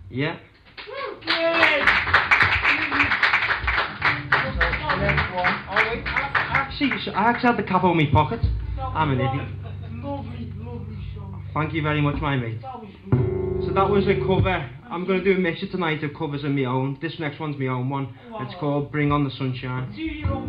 Yeah. I actually had the cap on my pocket. I'm an idiot. Lovely song. Thank you very much, my mate. That was good. So that was a cover. I'm going to do a mixture tonight of covers of my own. This next one's my own one. It's called Bring on the Sunshine. Do your own